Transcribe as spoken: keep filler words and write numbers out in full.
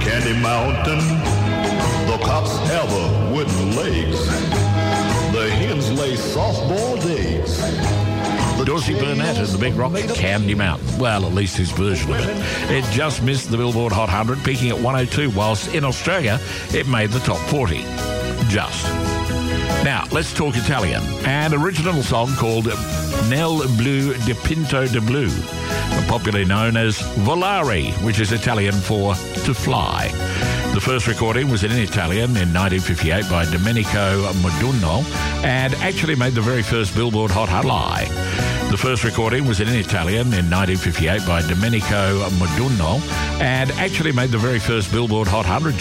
Candy Mountain. The cocks have a wooden legs. The hens lay soft-boiled eggs. Dorsey Burnett and the Big Rock, Candy Mountain. Well, at least his version of it. It just missed the Billboard Hot one hundred, peaking at one oh two, whilst in Australia it made the top forty. Just. Now, let's talk Italian. An original song called Nel Blu di Pinto di Blu, popularly known as Volare, which is Italian for to fly. The first recording was in Italian in nineteen fifty-eight by Domenico Modugno and actually made the very first Billboard Hot one hundred. The first recording was in Italian in nineteen fifty-eight by Domenico Modugno and actually made the very first Billboard Hot one hundred.